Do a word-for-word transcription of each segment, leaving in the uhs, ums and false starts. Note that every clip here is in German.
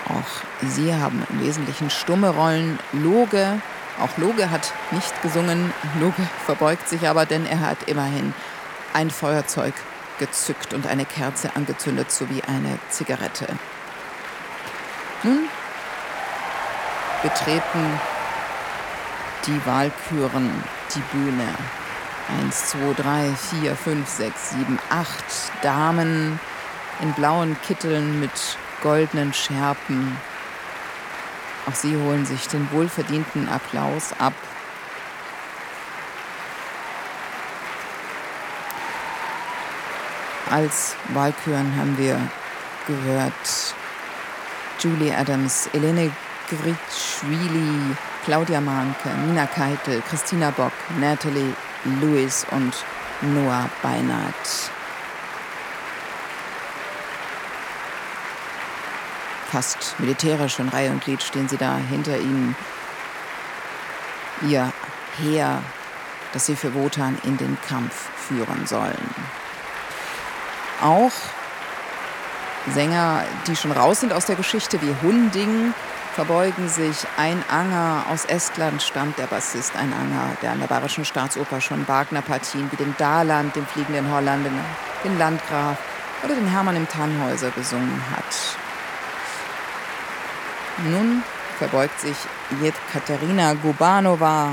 Auch sie haben im Wesentlichen stumme Rollen. Loge, auch Loge hat nicht gesungen. Loge verbeugt sich aber, denn er hat immerhin ein Feuerzeug gezückt und eine Kerze angezündet sowie eine Zigarette. Nun betreten die Walküren die Bühne. Eins, zwei, drei, vier, fünf, sechs, sieben, acht Damen in blauen Kitteln mit goldenen Schärpen. Auch sie holen sich den wohlverdienten Applaus ab. Als Walküren haben wir gehört Julie Adams, Elene Gritschwili, Claudia Mahnke, Nina Keitel, Christina Bock, Natalie Lewis und Noah Beinert. Fast militärisch in Reihe und Glied stehen sie da hinter ihnen. Ihr Heer, das sie für Wotan in den Kampf führen sollen. Auch Sänger, die schon raus sind aus der Geschichte, wie Hunding, verbeugen sich. Ein Anger aus Estland stammt, der Bassist, ein Anger, der an der Bayerischen Staatsoper schon Wagner-Partien wie den Daland, den Fliegenden Holländer, den Landgraf oder den Hermann im Tannhäuser gesungen hat. Nun verbeugt sich Jekaterina Gubanova.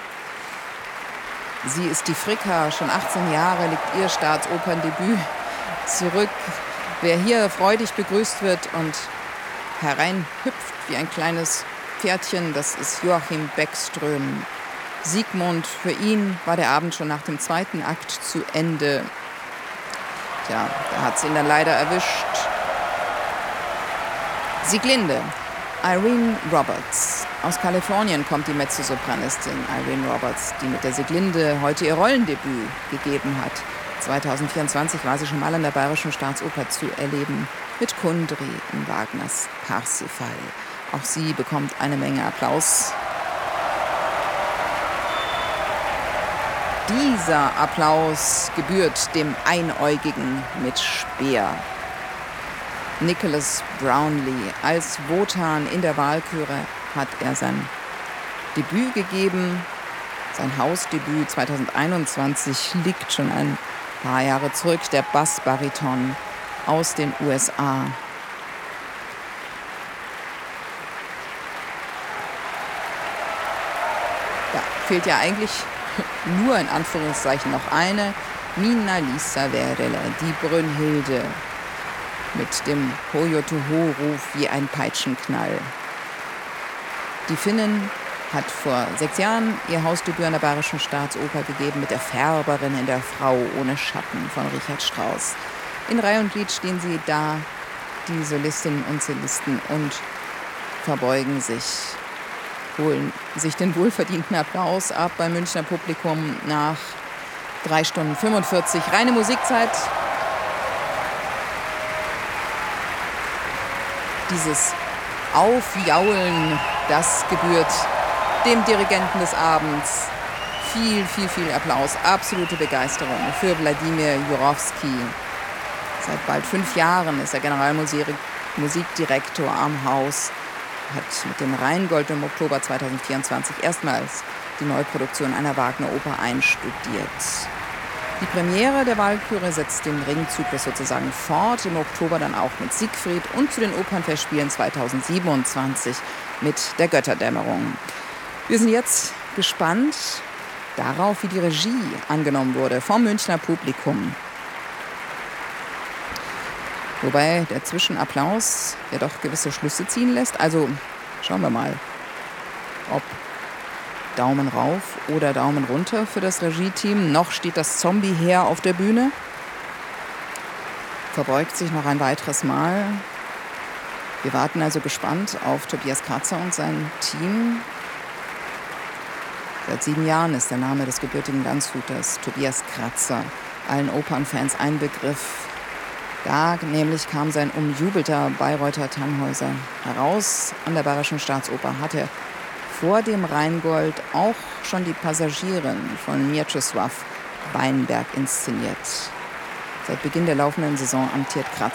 Sie ist die Fricka, schon achtzehn Jahre liegt ihr Staatsoperndebüt zurück. Wer hier freudig begrüßt wird und hereinhüpft wie ein kleines Pferdchen, das ist Joachim Beckström. Siegmund, für ihn war der Abend schon nach dem zweiten Akt zu Ende. Tja, da hat es ihn dann leider erwischt. Sieglinde, Irene Roberts. Aus Kalifornien kommt die Mezzosopranistin Irene Roberts, die mit der Sieglinde heute ihr Rollendebüt gegeben hat. zweitausendvierundzwanzig war sie schon mal an der Bayerischen Staatsoper zu erleben, mit Kundry in Wagners Parsifal. Auch sie bekommt eine Menge Applaus. Dieser Applaus gebührt dem Einäugigen mit Speer. Nicholas Brownlee als Wotan in der Walküre hat er sein Debüt gegeben. Sein Hausdebüt zweitausendeinundzwanzig liegt schon ein paar Jahre zurück. Der Bassbariton aus den U S A. Da fehlt ja eigentlich nur in Anführungszeichen noch eine. Minna Lisa Verela, die Brünnhilde. Mit dem Ho-Yo-To-Ho-Ruf wie ein Peitschenknall. Die Finnin hat vor sechs Jahren ihr Hausdebüt an der Bayerischen Staatsoper gegeben mit der Färberin in der Frau ohne Schatten von Richard Strauss. In Reihe und Glied stehen sie da, die Solistinnen und Solisten, und verbeugen sich, holen sich den wohlverdienten Applaus ab beim Münchner Publikum nach drei Stunden fünfundvierzig. Reine Musikzeit. Dieses Aufjaulen, das gebührt dem Dirigenten des Abends. Viel, viel, viel Applaus, absolute Begeisterung für Wladimir Jurowski. Seit bald fünf Jahren ist er Generalmusikdirektor am Haus, hat mit dem Rheingold im Oktober zweitausendvierundzwanzig erstmals die Neuproduktion einer Wagner-Oper einstudiert. Die Premiere der Walküre setzt den Ringzyklus sozusagen fort, im Oktober dann auch mit Siegfried und zu den Opernfestspielen zweitausendsiebenundzwanzig mit der Götterdämmerung. Wir sind jetzt gespannt darauf, wie die Regie angenommen wurde vom Münchner Publikum. Wobei der Zwischenapplaus ja doch gewisse Schlüsse ziehen lässt. Also schauen wir mal, ob Daumen rauf oder Daumen runter für das Regie-Team. Noch steht das Zombie-Heer auf der Bühne. Verbeugt sich noch ein weiteres Mal. Wir warten also gespannt auf Tobias Kratzer und sein Team. Seit sieben Jahren ist der Name des gebürtigen Landshuters Tobias Kratzer allen Opernfans ein Begriff. Da nämlich kam sein umjubelter Bayreuther Tannhäuser heraus. An der Bayerischen Staatsoper hat er vor dem Rheingold auch schon die Passagierin von Mieczysław Weinberg inszeniert. Seit Beginn der laufenden Saison amtiert Kratzer